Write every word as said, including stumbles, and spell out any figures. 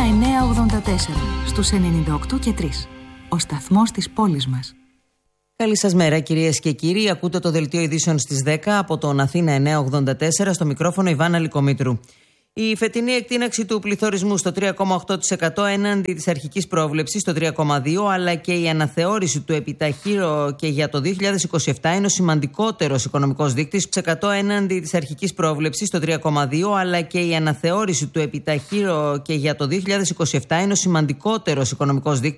εννιακόσια ογδόντα τέσσερα στους ενενήντα οκτώ και τρία. Ο σταθμός της πόλης μας. Καλή σας μέρα κυρίες και κύριοι. Ακούτε το δελτίο ειδήσεων στις δέκα από τον Αθήνα εννιακόσια ογδόντα τέσσερα, στο μικρόφωνο Ιβάνα Λικομήτρου. Η φετινή εκτείναξη του πληθωρισμού στο τρία κόμμα οκτώ τοις εκατό έναντι της αρχικής πρόβλεψης στο τρία κόμμα δύο τοις εκατό, αλλά και η αναθεώρηση του επιταχύρω και για το δύο χιλιάδες είκοσι επτά είναι ο σημαντικότερος οικονομικός δείκτης έναντι της αρχικής πρόβλεψης στο τρία κόμμα δύο τοις εκατό, αλλά και η αναθεώρηση του επιταχύρω και για το δύο χιλιάδες είκοσι επτά είναι ο σημαντικότερος οικονομικός δείκτης